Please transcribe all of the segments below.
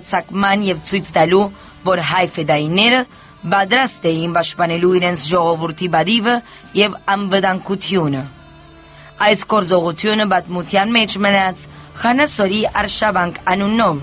արձակման եւ ցույց տալու, որ հայ ֆեդայինները պատրաստ էին պաշտպանելու իրենց ժողովրդի բադիվը եւ անվտանգությունը։ Այս գործողությունը պատմության մեջ մնաց Խանասորի արշավանք անունով։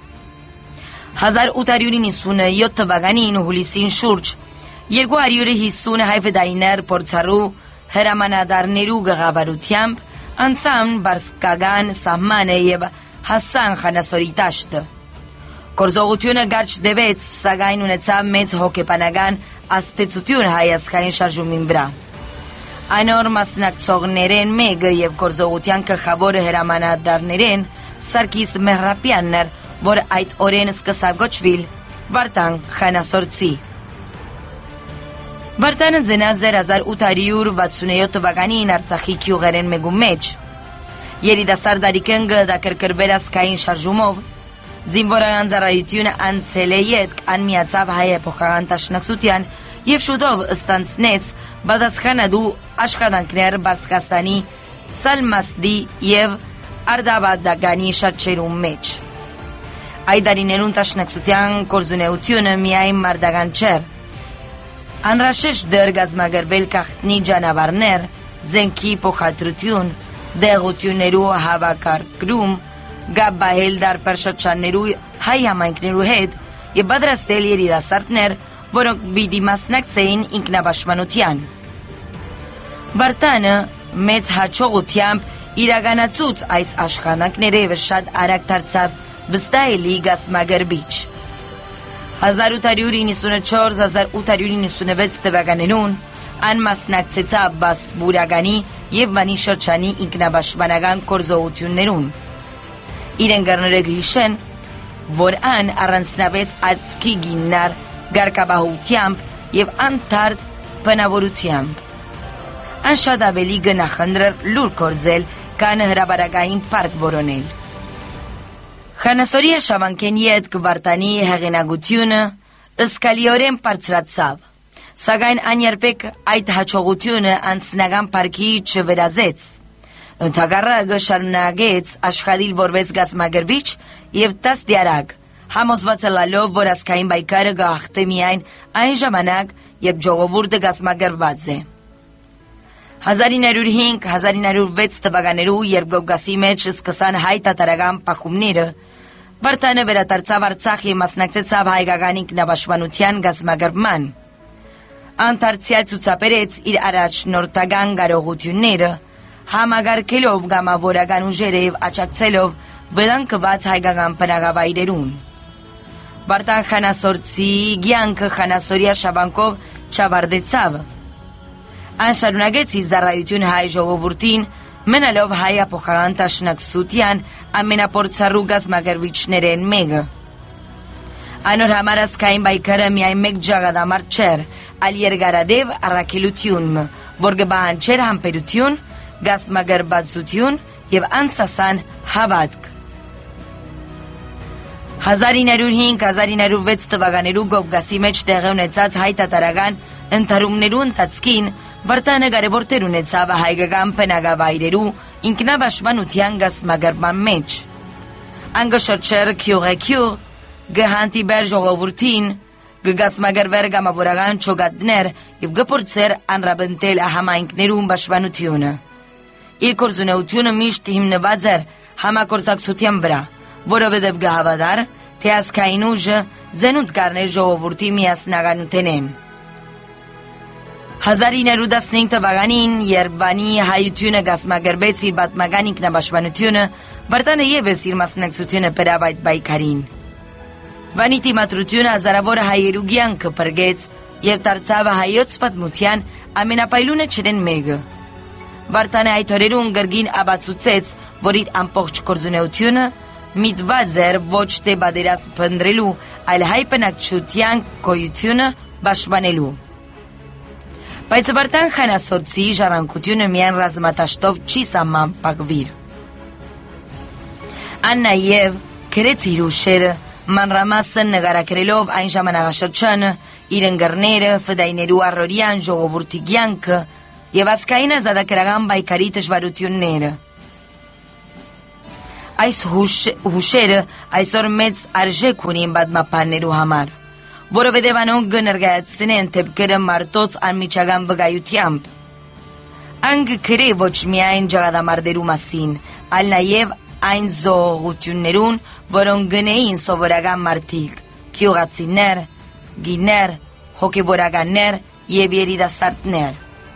1897 թվականին հուլիսին շուրջ 250 հայ ֆեդայիններ փորձառու հրամանատարներու գաղավարությամբ անցան բարսկական սահմանը եւ հասան Խանասորի տաշտը։ Գործողությունը կարճ տևեց, սակայն ունեցավ մեծ հոգեբանական ազդեցություն հայ-ազգային շարժումին վրա։ Անոր մասնակցողներեն մեկը եւ գործողության գլխավոր հրամանատարներեն Սարգիս Մեհրապյանն էր, որ այդ օրեն սկսավ գոչվել Վարդան Խանասորցի։ Վարդանը ծնած էր 1867 թվականին Արցախի գյուղերեն մեկու մեջ։ Երիտասարդ տարիքին գդակրկրվել ազգային շարժումով, զինվորական ծառայությունը անցել է ետք, անմիացավ հայ էպոխական դաշնակցության եւ շուտով ստանձնեց պատասխանատու աշխատանքներ Բարսկաստանի, Սալմաստի եւ Արդաբադականի շրջերում մեջ։ Այդ տարիներուն դաշնակցության գործունեությունը միայն մարտական չէր։ Անհրաժեշտ դեր գազմագերվել գաղտնի ճանապարհներ, զենքի փոխադրություն, դեղություններու հավաքագրում, գաբահել դարբեր շրջաններու հայ համայնքներու հետ եւ պատրաստել երիտասարդներ, որոնք պիտի մասնակցեին ինքնապաշտպանության։ Վարդանը մեծ հաջողությամբ իրականացուց այս աշխատանքները եւ շատ արագ դարձավ վստահելի գազմագերբիչ։ 1894-1896 թվականներուն անմասնակցեցավ Բասբուրականի եւ Վանի շրջանի ինքնապաշտպանական գործողություններուն։ Իրեն գարները գիշեն, որ ան առանձնապես ածքի գիննար գարկաբահությամբ եւ անթարդ բնավորությամբ։ Ան շատ ավելի գնախնդրել լուր կորզել, կան հրաբարակային պարկ որոնել։ Խանասորի շավանքեն ետք Վարդանի հեղինակությունը ըսկալիորեն բարձրացավ, սակայն աներբեք այդ հաջողությունը անձնական պարքի չվերազեց։ Ընդհակառակը շարունակեց աշխատել որպես գազմագերբիչ եւ դաստիարակ, համոզված ելալով, որ ազգային պայքարը գաղթե միայն այն ժամանակ, երբ ժողովուրդը գազմագերբված է։ 1905-1906 թվականներու, երբ Կովկասի մեջ սկսան հայ տատարական պախումները, Վարդանը վերադարձավ Արցախ եւ մասնակցեցավ հայկական ինքնապաշտպանության գազմագերբման։ Անդարձյալ ցուցաբերեց իր առաջնորդական կարողությունները, համագարկելով գամավորական ուժերը եւ աջակցելով վտանգված հայկական բնակավայրերուն։ Վարդան Խանասորցի կյանքը Խանասորի շաբանկով չավարտեցավ։ Ան շարունակեց իր ծառայությունը հայ ժողովրդին, մնալով հայ էպոխական դաշնակցության ամենափորձառու գազմագերբիչներեն մեկը։ Անոր համար ազգային պայքարը միայն մեկ ճակատամարտ չէր, այլ երկարադեպ առաքելություն, որ կպահանջեր համբերություն, գազմագերբացություն եւ անսասան հավատք։ 1905-1906 թվականներու Կովկասի մեջ տեղի ունեցած հայ տատարական ընդհարումներու ընթացքին Վարդանը կարևոր դեր ունեցավ հայկական բնակավայրերու ինքնապաշտպանության գազմագերբման մեջ։ Ան գշրջեր գյուղ, գհանդիպեր ժողովրդին, գազմագերբեր գամավորական ճոգատներ եւ գփորձեր անրապնդել համայնքներու պաշտպանությունը։ Իր գործունեությունը միշտ հիմնված էր համագործակցության վրա, որովհետև գահավատար, թե ազգային ուժը զենուց կառներ ժողովրդի միասնականութենեն։ 1915 թվականին, երբ Վանի հայությունը գազմագերբեց իր պատմական ինքնապաշտպանությունը, Վարդանը ևս իր մասնակցությունը բերավ այդ պայքարին։ Վանի դիմադրությունը հազարավոր հայերու կյանքը փրկեց եւ դարձավ հայոց պատմության ամենապայլունեջերեն մեկը։ Վարդանը այդ օրերուն գրգին ապացուցեց, որ իր ամբողջ գործունեությունը միտված էր ոչ թե պատերազմ փնտրելու, այլ հայ բնակչության գոյությունը պաշտպանելու։ Բայց Վարդան Խանասորցի ժառանգությունը միայն ռազմատաշտով չի սահմանափակվիր։ Ան նաև գրեց իր ուշերը, մանրամասն նկարագրելով այն ժամանակաշրջանը, իր ընկերները, ֆդայներու առօրյան ժողովրդի կյանքը եւ ազգային ազատագրական պայքարի դժվարությունները։ Ais husher, aizor metz arje kunin bad mapaneru hamar. Որովհետև անոնք գներգայացին են թեպքերը մարդոց անմիջական բգայությամբ։ Անգ քրե ոչ միայն ջաղադամարտերու մասին, այլ նաև այն զողություններուն, որոնք գնեին սովորական մարդիկ, քյուղացիներ, գիներ, հոգևորականներ եւ երիտասարդներ։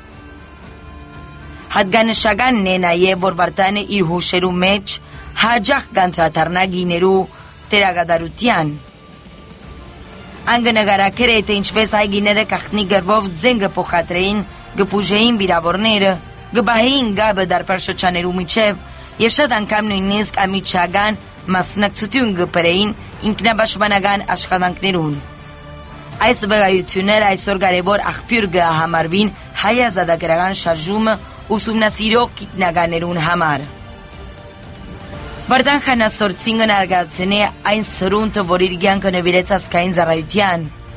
Հատկանշականն է նաև, որ Վարդանը իր հուշերու մեջ հաջող կանտրադառնա գիներու տերագադարության։ Անգնագարակեր է, թե ինչպես այգիները կախնի գրվով ձեն գպոխատրեին, գպուժեին վիրավորները, գբահեին գաբը դարբար շրջաներու միջև և շատ անգամ նույնիսկ ամիջական մասնակցություն գպրեին ինքնաբաշխանական աշխատանքներուն։ Այս վկայությունները այսօր կարևոր աղբյուր կհամարվին հայ ազատագրական շարժումը ուսումնասիրող գիտնականներուն համար։ Վարդան Խանասորցին կնարգացնի այն սրունտը, որ իր կյանքը նվիրեց ազգային ծառայության։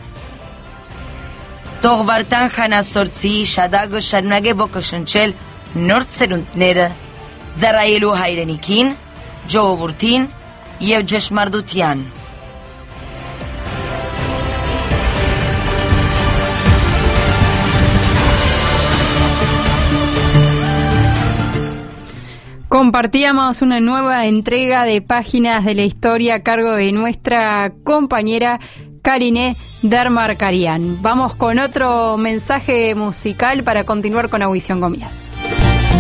Թող Վարդան Խանասորցի շադագը շարունակե ոգեշնչել նոր սերունդները, ծառայելու հայրենիքին, ժողովրդին եւ ճշմարտության։ Compartíamos una nueva entrega de Páginas de la Historia a cargo de nuestra compañera Karine Dermarkarian. Vamos con otro mensaje musical para continuar con Audición Comillas.